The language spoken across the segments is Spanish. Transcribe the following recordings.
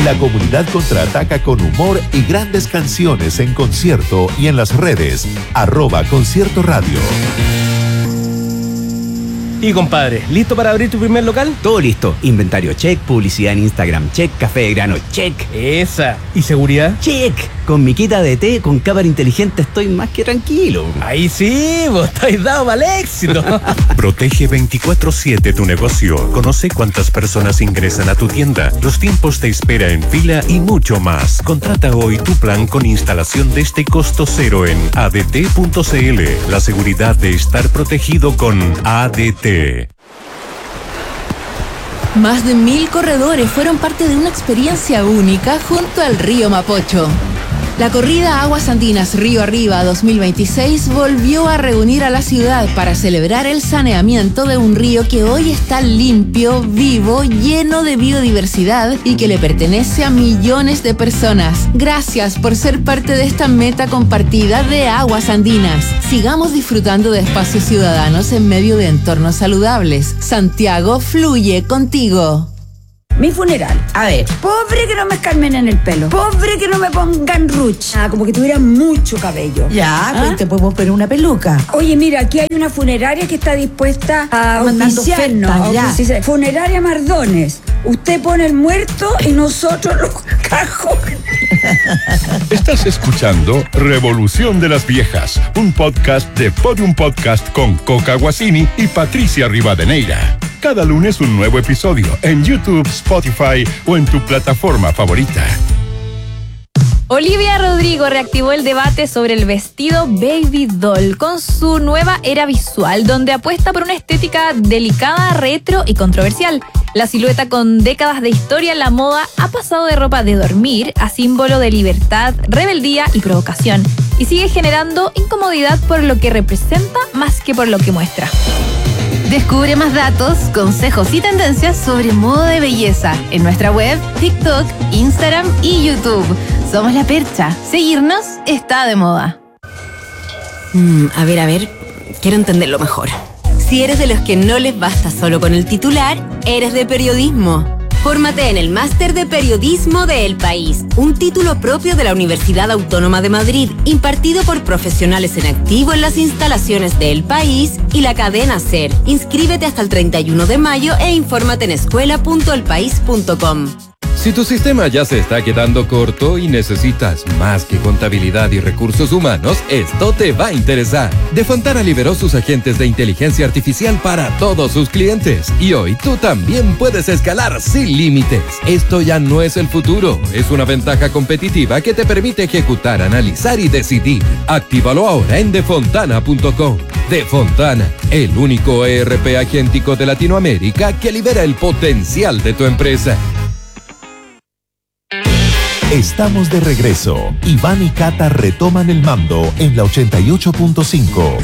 La comunidad contraataca con humor y grandes canciones en concierto y en las redes @concierto radio. Y compadre, ¿listo para abrir tu primer local? Todo listo. Inventario check, publicidad en Instagram check, café de grano check. Esa. ¿Y seguridad? Check. Con mi quita de té con cámara inteligente estoy más que tranquilo. Ahí sí, vos estáis dado para el éxito. Protege 24/7 tu negocio. Conoce cuántas personas ingresan a tu tienda, los tiempos de espera en fila y mucho más. Contrata hoy tu plan con instalación desde costo cero en adt.cl. La seguridad de estar protegido con ADT. Más de 1000 corredores fueron parte de una experiencia única junto al río Mapocho. La corrida Aguas Andinas Río Arriba 2026 volvió a reunir a la ciudad para celebrar el saneamiento de un río que hoy está limpio, vivo, lleno de biodiversidad y que le pertenece a millones de personas. Gracias por ser parte de esta meta compartida de Aguas Andinas. Sigamos disfrutando de espacios ciudadanos en medio de entornos saludables. Santiago fluye contigo. Mi funeral. A ver, pobre que no me escarmen en el pelo. Pobre que no me pongan ruch. Como que tuviera mucho cabello. Ya, pues te podemos poner una peluca. Oye, mira, aquí hay una funeraria que está dispuesta a auspiciarnos. Funeraria Mardones. Usted pone el muerto y nosotros los cajones. Estás escuchando Revolución de las Viejas, un podcast de Podium Podcast con Coca Guasini y Patricia Rivadeneira. Cada lunes un nuevo episodio en YouTube, Spotify o en tu plataforma favorita. Olivia Rodrigo reactivó el debate sobre el vestido Baby Doll con su nueva era visual, donde apuesta por una estética delicada, retro y controversial. La silueta con décadas de historia en la moda ha pasado de ropa de dormir a símbolo de libertad, rebeldía y provocación, y sigue generando incomodidad por lo que representa más que por lo que muestra. Descubre más datos, consejos y tendencias sobre moda de belleza en nuestra web, TikTok, Instagram y YouTube. Somos La Percha. Seguirnos está de moda. A ver, quiero entenderlo mejor. Si eres de los que no les basta solo con el titular, eres de periodismo. Fórmate en el Máster de Periodismo de El País, un título propio de la Universidad Autónoma de Madrid, impartido por profesionales en activo en las instalaciones de El País y la cadena SER. Inscríbete hasta el 31 de mayo e infórmate en escuela.elpaís.com. Si tu sistema ya se está quedando corto y necesitas más que contabilidad y recursos humanos, esto te va a interesar. Defontana liberó sus agentes de inteligencia artificial para todos sus clientes. Y hoy tú también puedes escalar sin límites. Esto ya no es el futuro, es una ventaja competitiva que te permite ejecutar, analizar y decidir. Actívalo ahora en defontana.com. Defontana, el único ERP agéntico de Latinoamérica que libera el potencial de tu empresa. Estamos de regreso. Iván y Cata retoman el mando en la 88.5.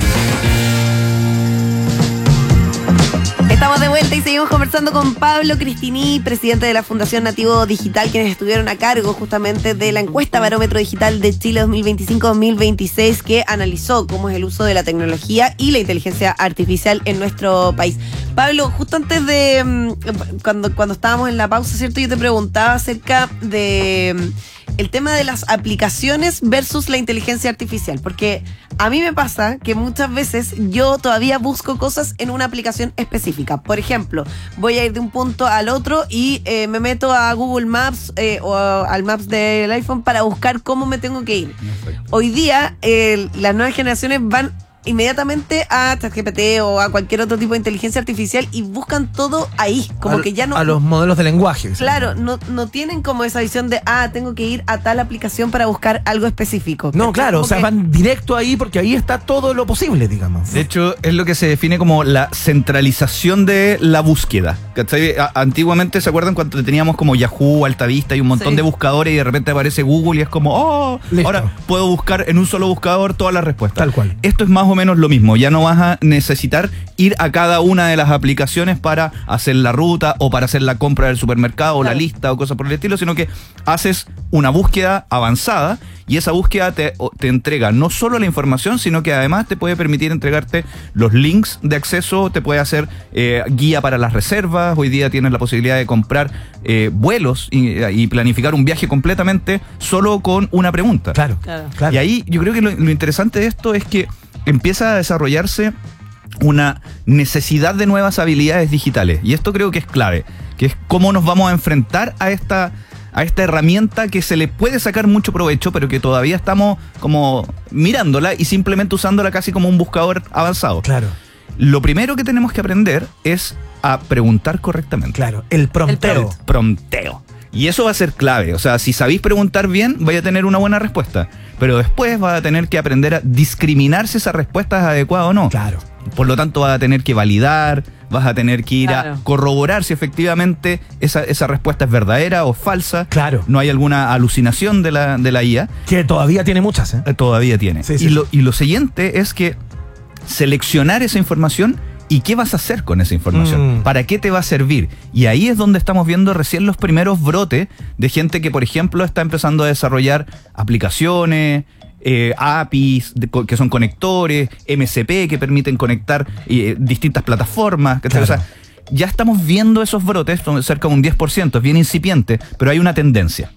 Estamos de vuelta y seguimos conversando con Pablo Cristini, presidente de la Fundación Nativo Digital, quienes estuvieron a cargo justamente de la encuesta Barómetro Digital de Chile 2025-2026, que analizó cómo es el uso de la tecnología y la inteligencia artificial en nuestro país. Pablo, justo antes de cuando estábamos en la pausa, ¿cierto? Yo te preguntaba acerca de el tema de las aplicaciones versus la inteligencia artificial, porque a mí me pasa que muchas veces yo todavía busco cosas en una aplicación específica. Por ejemplo, voy a ir de un punto al otro y me meto a Google Maps o al Maps del iPhone para buscar cómo me tengo que ir. Hoy día las nuevas generaciones van inmediatamente a ChatGPT o a cualquier otro tipo de inteligencia artificial y buscan todo ahí, como que ya no... A los modelos de lenguaje. Claro, no tienen como esa visión de, tengo que ir a tal aplicación para buscar algo específico. No, claro, o sea, van directo ahí porque ahí está todo lo posible, digamos. De hecho, es lo que se define como la centralización de la búsqueda. ¿Cachai? Antiguamente, ¿se acuerdan cuando teníamos como Yahoo, Altavista y un montón de buscadores y de repente aparece Google y es como, ahora puedo buscar en un solo buscador todas las respuestas? Tal cual. Esto es más o menos lo mismo, ya no vas a necesitar ir a cada una de las aplicaciones para hacer la ruta o para hacer la compra del supermercado o la lista o cosas por el estilo, sino que haces una búsqueda avanzada y esa búsqueda te entrega no solo la información, sino que además te puede permitir entregarte los links de acceso, te puede hacer guía para las reservas. Hoy día tienes la posibilidad de comprar vuelos y planificar un viaje completamente solo con una pregunta. Claro. Y ahí yo creo que lo interesante de esto es que empieza a desarrollarse una necesidad de nuevas habilidades digitales. Y esto creo que es clave, que es cómo nos vamos a enfrentar a esta herramienta que se le puede sacar mucho provecho, pero que todavía estamos como mirándola y simplemente usándola casi como un buscador avanzado. Claro. Lo primero que tenemos que aprender es a preguntar correctamente. Claro, el prompteo. Prompteo. Y eso va a ser clave. O sea, si sabéis preguntar bien, vais a tener una buena respuesta. Pero después vas a tener que aprender a discriminar si esa respuesta es adecuada o no. Claro. Por lo tanto, vas a tener que validar, vas a tener que ir a corroborar si efectivamente esa respuesta es verdadera o falsa. Claro. No hay alguna alucinación de la IA. Que todavía tiene muchas, ¿eh? Todavía tiene. Sí, y lo siguiente es que seleccionar esa información y qué vas a hacer con esa información. ¿Para qué te va a servir? Y ahí es donde estamos viendo recién los primeros brotes de gente que, por ejemplo, está empezando a desarrollar aplicaciones, APIs que son conectores, MCP que permiten conectar distintas plataformas. Claro. O sea, ya estamos viendo esos brotes, son cerca de un 10%, es bien incipiente, pero hay una tendencia.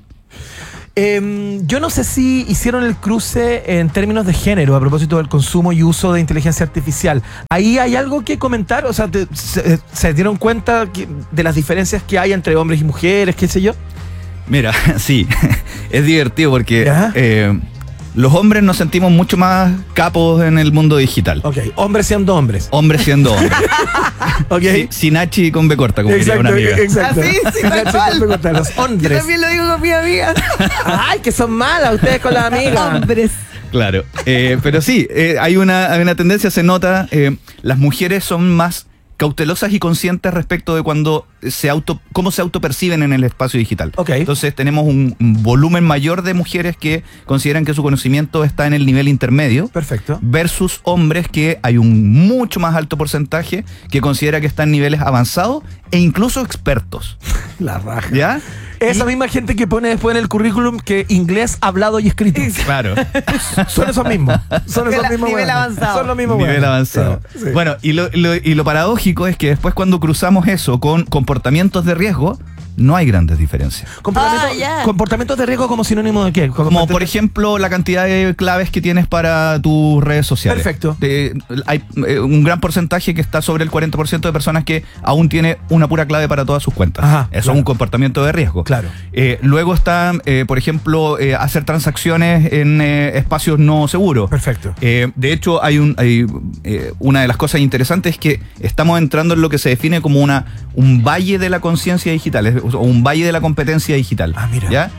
Yo no sé si hicieron el cruce en términos de género a propósito del consumo y uso de inteligencia artificial. ¿Ahí hay algo que comentar? O sea, ¿se dieron cuenta de las diferencias que hay entre hombres y mujeres, qué sé yo? Mira, sí, es divertido porque los hombres nos sentimos mucho más capos en el mundo digital. Ok, hombres siendo hombres. Hombres siendo hombres. Ok. Sin H y con B corta, como diría una amiga. Exacto. Así, sí, tal cual. Los hombres. Yo también lo digo con mi amiga. Ay, que son malas ustedes con las amigas. Hombres. Claro, pero sí, hay una tendencia, se nota, las mujeres son más cautelosas y conscientes respecto de cómo se autoperciben en el espacio digital. Okay. Entonces tenemos un volumen mayor de mujeres que consideran que su conocimiento está en el nivel intermedio. Perfecto. Versus hombres que hay un mucho más alto porcentaje que considera que están en niveles avanzados e incluso expertos. La raja. ¿Ya? Esa misma gente que pone después en el currículum que inglés hablado y escrito. Claro. Son esos mismos. Son esos mismos. Nivel avanzado. Son los mismos. Nivel avanzado. Sí. Bueno, y lo paradójico es que después cuando cruzamos eso con comportamientos de riesgo, no hay grandes diferencias. ¿Comportamientos de riesgo como sinónimo de qué? Como por ejemplo la cantidad de claves que tienes para tus redes sociales. Perfecto. Hay un gran porcentaje que está sobre el 40% de personas que aún tiene una pura clave para todas sus cuentas. Ajá, eso es un comportamiento de riesgo. Claro. Luego está, por ejemplo, hacer transacciones en espacios no seguros. Perfecto. De hecho, hay una de las cosas interesantes es que estamos entrando en lo que se define como un valle de la conciencia digital, o un valle de la competencia digital. Ah, mira. ¿Ya?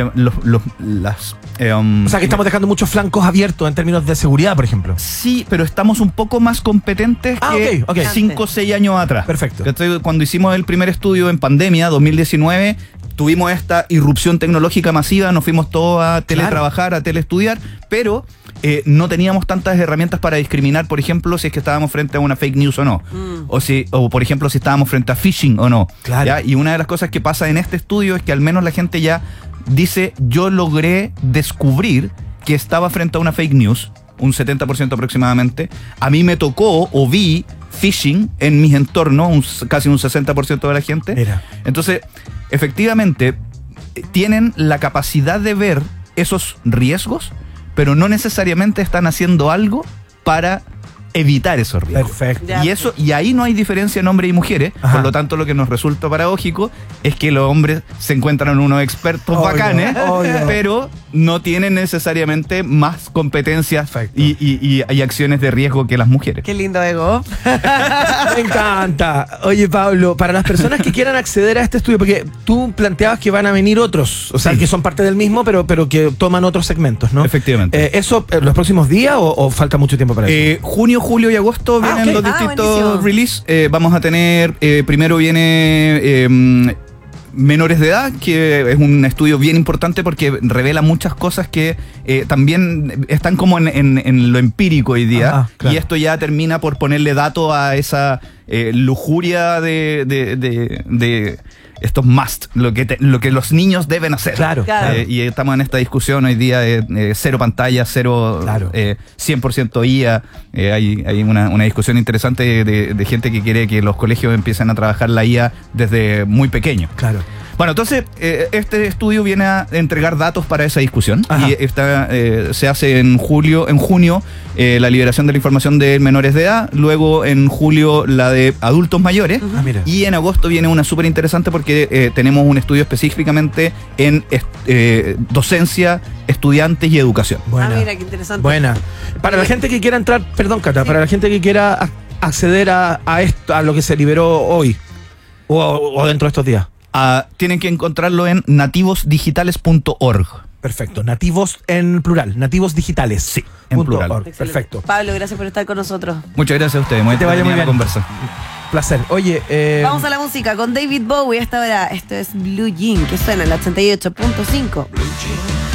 O sea que estamos dejando muchos flancos abiertos en términos de seguridad, por ejemplo. Sí, pero estamos un poco más competentes que 5 o 6 años atrás. Perfecto. Cuando hicimos el primer estudio en pandemia, 2019, tuvimos esta irrupción tecnológica masiva, nos fuimos todos a teletrabajar, a teleestudiar, pero no teníamos tantas herramientas para discriminar, por ejemplo, si es que estábamos frente a una fake news o no. O por ejemplo, si estábamos frente a phishing o no. Claro. ¿Ya? Y una de las cosas que pasa en este estudio es que al menos la gente ya dice, yo logré descubrir que estaba frente a una fake news, un 70% aproximadamente. A mí me tocó o vi phishing en mis entornos, casi un 60% de la gente. Mira. Entonces, efectivamente, tienen la capacidad de ver esos riesgos, pero no necesariamente están haciendo algo para evitar esos riesgos. Perfecto. Y ahí no hay diferencia en hombres y mujeres. Ajá. Por lo tanto, lo que nos resulta paradójico es que los hombres se encuentran unos expertos bacanes, pero no tienen necesariamente más competencias y acciones de riesgo que las mujeres. Qué lindo ego. Me encanta. Oye, Pablo, para las personas que quieran acceder a este estudio, porque tú planteabas que van a venir otros, o sea, que son parte del mismo, pero que toman otros segmentos, ¿no? Efectivamente. ¿Eso los próximos días o falta mucho tiempo para eso? Junio, julio y agosto vienen los distintos releases. Vamos a tener, primero viene menores de edad, que es un estudio bien importante porque revela muchas cosas que también están como en lo empírico hoy día. Claro. Y esto ya termina por ponerle dato a esa lujuria de estos must, lo que los niños deben hacer. Claro. Y estamos en esta discusión hoy día de cero pantalla, cero 100% IA. Hay una discusión interesante de gente que quiere que los colegios empiecen a trabajar la IA desde muy pequeño. Claro. Bueno, entonces, este estudio viene a entregar datos para esa discusión. Ajá. Y se hace en junio, la liberación de la información de menores de edad, luego en julio la de adultos mayores, y en agosto viene una súper interesante porque tenemos un estudio específicamente en docencia, estudiantes y educación. Buena. Mira, qué interesante. Buena. Para la gente que quiera entrar, perdón, Cata, para la gente que quiera acceder a esto, a lo que se liberó hoy o dentro de estos días. Tienen que encontrarlo en nativosdigitales.org. Perfecto. Nativos en plural. Nativos digitales. Sí, en plural. Perfecto. Pablo, gracias por estar con nosotros. Muchas gracias a ustedes. Que te vaya muy bien. Conversa. Placer. Oye, vamos a la música con David Bowie. Esta hora, esto es Blue Jean, que suena en la 88.5.